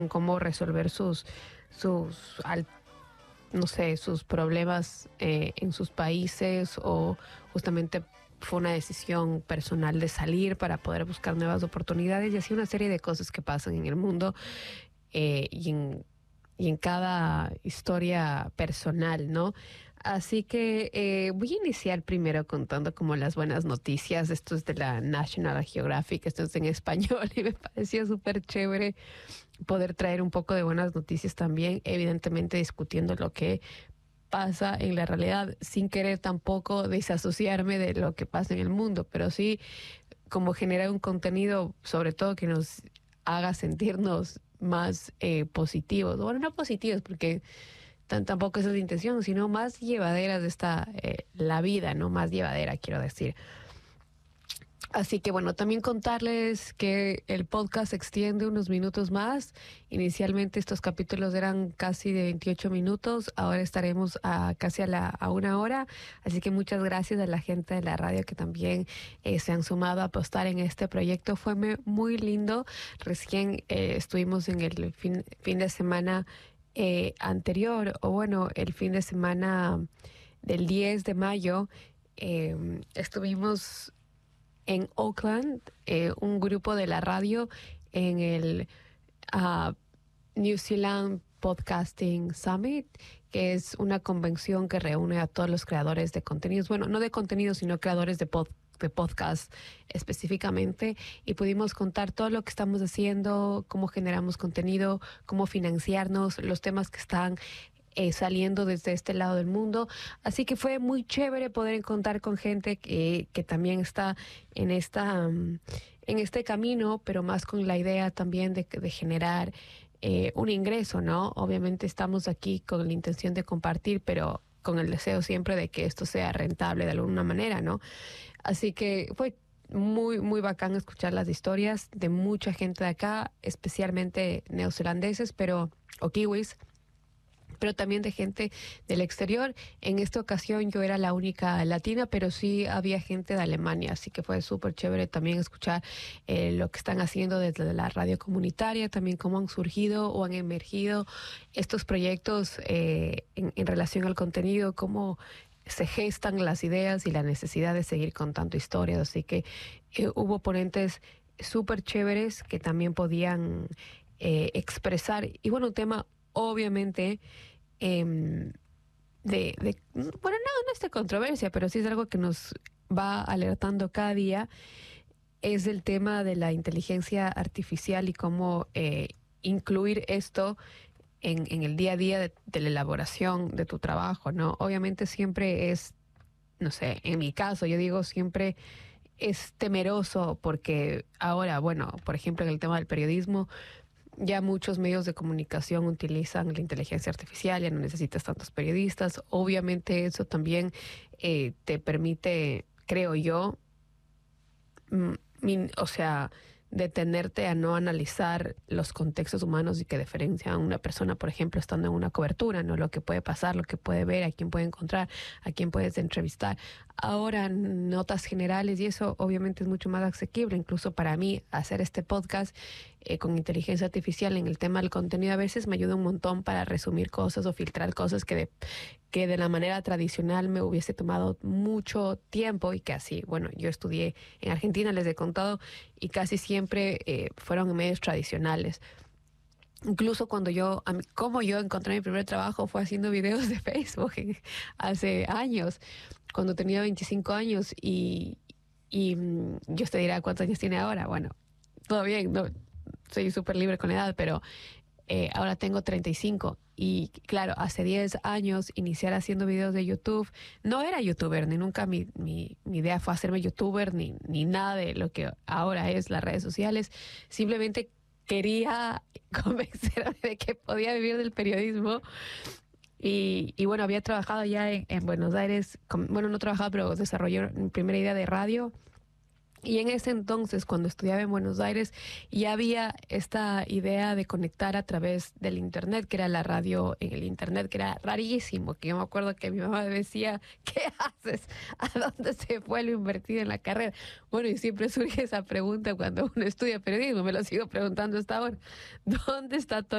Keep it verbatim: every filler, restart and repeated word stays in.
cómo resolver sus, sus al- no sé, sus problemas eh, en sus países, o justamente fue una decisión personal de salir para poder buscar nuevas oportunidades, y así una serie de cosas que pasan en el mundo, eh, y en, y en cada historia personal, ¿no? Así que eh, voy a iniciar primero contando como las buenas noticias. Esto es de la National Geographic, esto es en español y me pareció súper chévere poder traer un poco de buenas noticias también, evidentemente discutiendo lo que pasa en la realidad, sin querer tampoco desasociarme de lo que pasa en el mundo, pero sí como generar un contenido, sobre todo que nos haga sentirnos más eh, positivos. Bueno, no positivos, porque tan, tampoco esa es la intención, sino más llevaderas de esta, eh, la vida, ¿no? Más llevadera, quiero decir. Así que bueno, también contarles que el podcast se extiende unos minutos más. Inicialmente estos capítulos eran casi de veintiocho minutos, ahora estaremos a casi a, la, a una hora. Así que muchas gracias a la gente de la radio que también eh, se han sumado a apostar en este proyecto. Fue me- muy lindo. Recién eh, estuvimos en el fin, fin de semana eh, anterior, o bueno, el fin de semana del diez de mayo. Eh, estuvimos en Oakland, eh, un grupo de la radio en el uh, New Zealand Podcasting Summit, que es una convención que reúne a todos los creadores de contenidos, bueno, no de contenidos, sino creadores de pod de podcast específicamente, y pudimos contar todo lo que estamos haciendo, cómo generamos contenido, cómo financiarnos, los temas que están eh, saliendo desde este lado del mundo. Así que fue muy chévere poder contar con gente que, que también está en esta um, en este camino, pero más con la idea también de, de generar eh, un ingreso, ¿no? Obviamente estamos aquí con la intención de compartir, pero con el deseo siempre de que esto sea rentable de alguna manera, ¿no? Así que fue muy, muy bacán escuchar las historias de mucha gente de acá, especialmente neozelandeses, pero o kiwis, pero también de gente del exterior. En esta ocasión yo era la única latina, pero sí había gente de Alemania, así que fue súper chévere también escuchar eh, lo que están haciendo desde la radio comunitaria, también cómo han surgido o han emergido estos proyectos eh, en, en relación al contenido, cómo se gestan las ideas y la necesidad de seguir contando historias. Así que eh, hubo ponentes súper chéveres que también podían eh, expresar, y bueno, un tema obviamente eh, de, de, bueno, no, no es de controversia, pero sí es algo que nos va alertando cada día, es el tema de la inteligencia artificial y cómo eh, incluir esto en, en el día a día de, de la elaboración de tu trabajo, ¿no? Obviamente siempre es, no sé, en mi caso, yo digo siempre es temeroso, porque ahora, bueno, por ejemplo, en el tema del periodismo, ya muchos medios de comunicación utilizan la inteligencia artificial, ya no necesitas tantos periodistas. Obviamente eso también eh, te permite, creo yo, mm, min- o sea, detenerte a no analizar los contextos humanos y que diferencian a una persona, por ejemplo, estando en una cobertura, ¿no? Lo que puede pasar, lo que puede ver, a quién puede encontrar, a quién puedes entrevistar. Ahora, notas generales, y eso obviamente es mucho más asequible, incluso para mí, hacer este podcast eh, con inteligencia artificial en el tema del contenido a veces me ayuda un montón para resumir cosas o filtrar cosas que de, que de la manera tradicional me hubiese tomado mucho tiempo, y que así, bueno, yo estudié en Argentina, les he contado, y casi siempre eh, fueron en medios tradicionales. Incluso cuando yo, a mí- como yo encontré mi primer trabajo fue haciendo videos de Facebook en- hace años, cuando tenía veinticinco años, y, y mm, yo te dirá cuántos años tiene ahora. Bueno, todo bien, no, soy súper libre con la edad, pero eh, ahora tengo treinta y cinco, y claro, hace diez años iniciar haciendo videos de YouTube, no era youtuber, ni nunca mi, mi, mi idea fue hacerme youtuber, ni, ni nada de lo que ahora es las redes sociales. Simplemente quería convencerme de que podía vivir del periodismo. Y, y bueno, había trabajado ya en, en Buenos Aires, con- bueno, no trabajaba, pero desarrollé mi primera idea de radio Y en ese entonces, cuando estudiaba en Buenos Aires, ya había esta idea de conectar a través del Internet, que era la radio en el Internet, que era rarísimo, que yo me acuerdo que mi mamá decía, ¿qué haces? ¿A dónde se fue lo invertido en la carrera? Bueno, y siempre surge esa pregunta cuando uno estudia periodismo, me lo sigo preguntando hasta ahora, ¿dónde está todo